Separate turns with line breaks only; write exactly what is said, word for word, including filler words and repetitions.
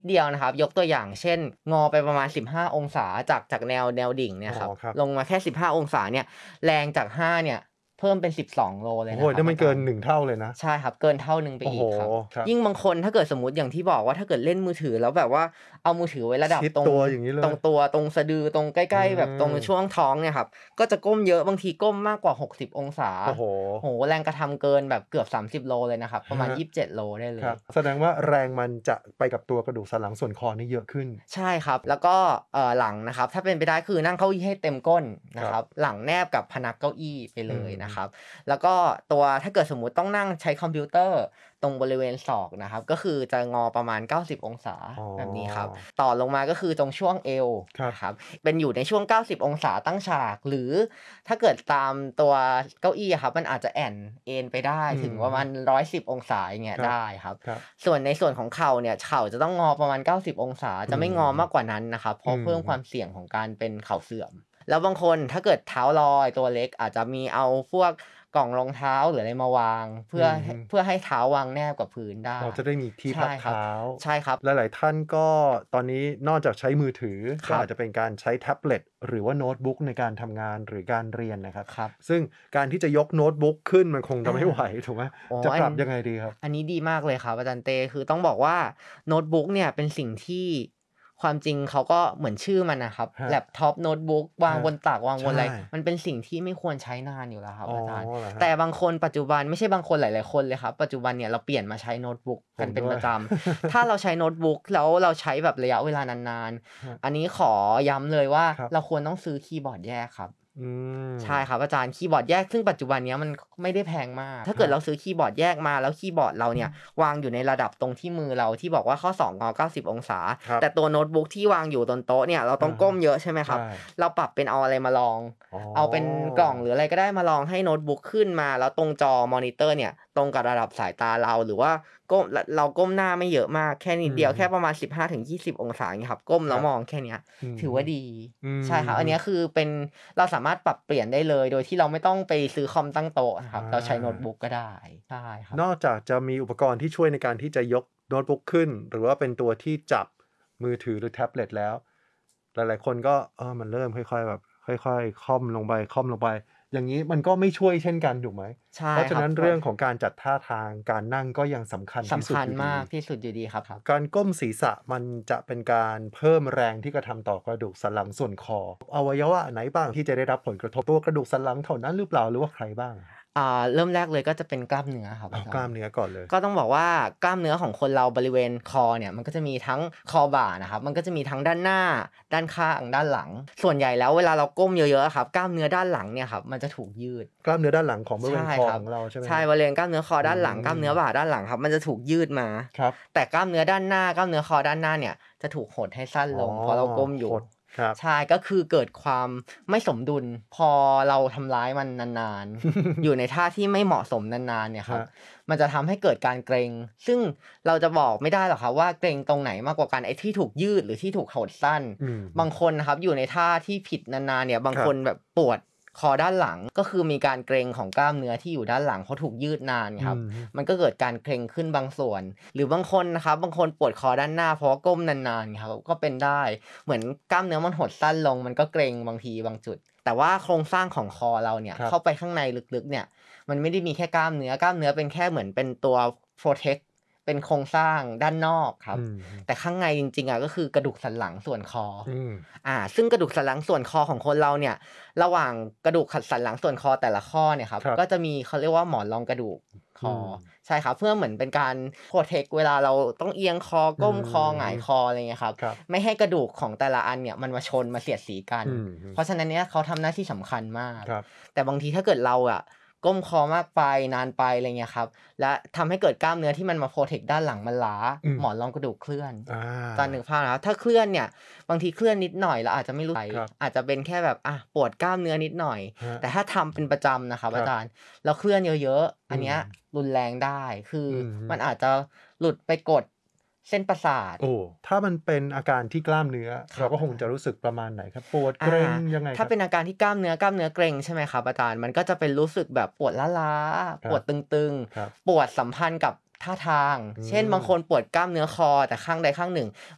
เดียวนะครับยกตัวอย่างเช่นงอไปประมาณสิบห้าองศาจากจากแนวแนวดิ่งเนี่ยครับลงมาแค่สิบห้าองศาเนี่ยแรงจากห้าเนี่ยเพิ่มเป็นสิบสองโลเลย
โอ้โฮ
นะครับ
นั่นมันเกิน
อาจารย์
หนึ่งเท่าเลยนะ
ใช่ครับเกินเท่าหนึ่งไป
โอ้โฮ
อีกครับ
ครับ
ยิ่งบางคนถ้าเกิดสมมุติอย่างที่บอกว่าถ้าเกิดเล่นมือถือแล้วแบบว่าเอามือถือไว้ระดับตรง
ชิดตัวอย่างงี้เลย
ตรงตัวตรงสะดือตรงใก
อื
ล้ๆแบบตรง
ม
ช่วงท้องเนี่ยครับก็จะก้มเยอะบางทีก้มมากกว่าหกสิบองศา
โอ้โฮ
โอ้โฮแรงกระทำเกินแบบเกือบสามสิบโลเลยนะครับประมาณ
ครับ
ยี่สิบเจ็ดโลได้เลย
ครับแสดงว่าแรงมันจะไปกับตัวกระดูกสันหลังส่วนคอนี่เยอะขึ้น
ใช่ครับแล้วก็เอ่อหลังนะครับถ้าเป็นไปได้คือนั่งเก้าอี้ให้เต็มก้น
ครับ
นะครับหลังแนบกับพนักเก้าอี้ไป
อื
เลย
ม
นะครับแล้วก็ตัวถ้าเกิดสมมุติต้องนั่งใช้คอมพิวเตอร์ตรงบริเวณศอกนะครับก็คือจะงอประมาณเก้าสิบองศา
อ๋อ
แบบนี้ครับต่อลงมาก็คือตรงช่วงเอว
ครับ
นะครับเป็นอยู่ในช่วงเก้าสิบองศาตั้งฉากหรือถ้าเกิดตามตัวเก้าอี้อะครับมันอาจจะแอนเอนไปได้
อืม
ถึงประมาณหนึ่งร้อยสิบองศาอย่างเงี้ย
ครับ
ได้ครับ
ครับ
ส่วนในส่วนของเข่าเนี่ยเข่าจะต้องงอประมาณเก้าสิบองศา
อื
จะไม่งอมากก
ม
ว่านั้นนะครับเพ
อื
ราะเพิ่มความ
ม
เสี่ยงของการเป็นเข่าเสื่อมแล้วบางคนถ้าเกิดเท้าลอยตัวเล็กอาจจะมีเอาพวกกล่องรองเท้าหรืออะไรมาวาง
อื
เพื่อให้เพื่
ม
อให้เท้าวางแนบกับพื้นได้
เราจะได้มีที่พั
ใช่ครับ
กเท้า
ใช่ครับ
หลายๆท่านก็ตอนนี้นอกจากใช้มือถือก็
ครับ
อาจจะเป็นการใช้แท็บเล็ตหรือว่าโน้ตบุ๊กในการทำงานหรือการเรียนนะครับ
ครับ
ซึ่งการที่จะยกโน้ตบุ๊กขึ้นมันคงจะ
อา
ไม่ไหวถูกไหม
อ๋ออัน
จะปรับยังไงดีครับ
อันนี้ดีมากเลยครับอาจารย์เต้คือต้องบอกว่าโน้ตบุ๊กเนี่ยเป็นสิ่งที่ความจริงเขาก็เหมือนชื่อมันน่ะครับ
ครับ
แล็ปท็อปโน้ตบุ๊กวาง
ครับ
บนตักวางบน
ใช่
อะไรมันเป็นสิ่งที่ไม่ควรใช้นานอยู่แล้วครับ
อ๋อ
อาจารย์
เหรอครับ
แต่บางคนปัจจุบันไม่ใช่บางคนหลายๆคนเลยครับปัจจุบันเนี่ยเราเปลี่ยนมาใช้โน้ตบุ๊กกันเป็น
ผมด้วย
ประจำถ้าเราใช้โน้ตบุ๊กแล้วเราใช้แบบระยะเวลานาน
ครับ
ๆอันนี้ขอย้ำเลยว่า
ครับ
เราควรต้องซื้อคีย์บอร์ดแยกครับ
อืม
ใช่ครับอาจารย์คีย์บอร์ดแยกซึ่งปัจจุบันเนี้ยมันไม่ได้แพงมากถ้า
ครับ
เกิดเราซื้อคีย์บอร์ดแยกมาแล้วคีย์บอร์ดเราเนี่ยวางอยู่ในระดับตรงที่มือเราที่บอกว่าข้อศอกงอเก้าสิบองศา
ครับ
แต่ตัวโน้ตบุ๊กที่วางอยู่บนโต๊ะเนี่ยเราต้อง
อะฮะ
ก้มเยอะใช่ไหมครับ
ใช่
เราปรับเป็นเอาอะไรมาลอง
อ๋อ
เอาเป็นกล่องหรืออะไรก็ได้มาลองให้โน้ตบุ๊กขึ้นมาแล้วตรงจอมอนิเตอร์เนี่ยตรงกับระดับสายตาเราหรือว่าก้มรเราก้มหน้าไม่เยอะมากแค่นิ
อื
ดเดียวแค่ประ
ม
มาณสิบห้าถึงยี่สิบองศาอย่างงี้ครับก้ม
ครับ
แล้วมองแค่เนี้ย
อือฮึ
ถือว่าดี
อื
ใช่ครับอัน
อฮึ
เนี้ยคือเป็นเราสามารถปรับเปลี่ยนได้เลยโดยที่เราไม่ต้องไปซื้อคอมตั้งโต๊ะอะค
อ
รับเราใช้โน้ต
า
บุ๊กก็ได้ใช่ครับ
นอกจากจะมีอุปกรณ์ที่ช่วยในการที่จะยกโน้ตบุ๊กขึ้นหรือว่าเป็นตัวที่จับมือถือหรือแท็บเล็ตแล้วหลายๆคนก็เออมันเริ่มค่อยๆแบบค่อยๆค่อมลงไปค่อมลงไปอย่างงี้มันก็ไม่ช่วยเช่นกันถูกไหม
ใช่
เพราะฉะนั้น
ครับช่วย
เรื่องของการจัดท่าทางการนั่งก็ยังสำคัญที่
สำคัญ
สุดอยู่ดี
มากที่สุดอยู่ดีครับครับ
การก้มศีรษะมันจะเป็นการเพิ่มแรงที่กระทำต่อกระดูกสันหลังส่วนคออวัยวะไหนบ้างที่จะได้รับผลกระทบตัวกระดูกสันหลังเท่านั้นหรือเปล่าหรือว่าใครบ้าง
อ่าเริ่มแรกเลยก็จะเป็นกล้ามเนื้อครับ
เอา
อาจารย์
กล้ามเนื้อก่อนเลย
ก็ต้องบอกว่ากล้ามเนื้อของคนเราบริเวณคอเนี่ยมันก็จะมีทั้งคอบ่านะครับมันก็จะมีทั้งด้านหน้าด้านข้างด้านหลังส่วนใหญ่แล้วเวลาเราก้มเยอะๆอะครับกล้ามเนื้อด้านหลังเนี่ยครับมันจะถูกยืด
กล้ามเนื้อด้านหลังของบริเวณ
ใช่ครับ
คอของเราใช่ไหมครับ
ใช่บริเวณกล้ามเนื้อคอ
อื
ด้านหลังกล้าม
ม
เนื้อบ่าด้านหลังครับมันจะถูกยืดมา
ครับ
แต่กล้ามเนื้อด้านหน้ากล้ามเนื้อคอด้านหน้าเนี่ยจะถูกหดให้สั้น
อ๋อ
ลงเพราะเราก้มอยู่
หดครับ
ใช่ก็คือเกิดความไม่สมดุลพอเราทำร้ายมันนานๆอยู่ใน ท่าที่ไม่เหมาะสมนานๆเนี่ยครับ
ครับ
มันจะทำให้เกิดการเกร็งซึ่งเราจะบอกไม่ได้หรอกครับว่าเกร็งตรงไหนมากกว่ากันไอ้ที่ถูกยืดหรือที่ถูกหดสั้น
อืม
บางคนนะครับอยู่ในท่าที่ผิดนานๆเนี่ยบาง
ครับ
คนแบบปวด คอด้านหลังก็คือมีการเกร็งของกล้ามเนื้อที่อยู่ด้านหลังเพราะถูกยืดนานครับ
อืม
มันก็เกิดการเกร็งขึ้นบางส่วนหรือบางคนนะครับบางคนปวดคอด้านหน้าเพราะว่าก้มนานๆครับก็เป็นได้เหมือนกล้ามเนื้อมันหดสั้นลงมันก็เกร็งบางทีบางจุดแต่ว่าโครงสร้างของคอเราเนี่ย
ครับ
เข้าไปข้างในลึกๆเนี่ยมันไม่ได้มีแค่กล้ามเนื้อกล้ามเนื้อเป็นแค่เหมือนเป็นตัว protect เป็นโครงสร้างด้านนอกครับ
อืม
แต่ข้างในจริงๆอะก็คือกระดูกสันหลังส่วนคอ
อืม
อ่าซึ่งกระดูกสันหลังส่วนคอของคนเราเนี่ยระหว่างกระดูกขัดสันหลังส่วนคอแต่ละข้อเนี่ยครับ
ครับ
ก็จะมีเขาเรียกว่าหมอนรองกระดูกคอ
อืม
ใช่ครับเพื่อเหมือนเป็นการโพรเทกเวลาเราต้องเอียงคอ
อื
ก้มคอหงาย
ม
คออะไรเงี้ยครับ
ครับ
ไม่ให้กระดูกของแต่ละอันเนี่ยมันมาชนมาเสียดสีกัน
อืม
เพราะฉะนั้นเนี่ยเขาทำหน้าที่สำคัญมาก
ครับ
แต่บางทีถ้าเกิดเราอะก้มคอมากไปนานไปอะไรเงี้ยครับและทำให้เกิดกล้ามเนื้อที่มันมาโพรเทกด้านหลังมันล้า
อืม
หมอนรองกระดูกเคลื่อน
อา
ตอนนึกภาพนะครับถ้าเคลื่อนเนี่ยบางทีเคลื่อนนิดหน่อยเราอาจจะไม่รู้ไร
ครับ
อาจจะเป็นแค่แบบอะปวดกล้ามเนื้อนิดหน่อย
ครับ
แต่ถ้าทำเป็นประจำนะครับ
ครับ
อาจารย์แล้วเคลื่อนเยอะๆอัน
อืม
เนี้ยรุนแรงได้คือ
อื
มัน
ม
อาจจะหลุดไปกดเส้นประสาท
โอ้ถ้ามันเป็นอาการที่กล้ามเนื้อ
ครับ
เราก็คงจะรู้สึกประมาณไหนครับปวดเก
อา
ร็งยังไงครับ
ถ้าเป็นอาการที่กล้ามเนื้อกล้ามเนื้อเกร็งใช่ไหมครับอาจารย์มันก็จะเป็นรู้สึกแบบปวดล้าๆปวด
ครับ
ตึง
ครับ
ๆปวดสัมพันธ์กับท่าทาง
อื
เช่นบาง
ม
คนปวดกล้ามเนื้อคอแต่ข้างใดข้างหนึ่ง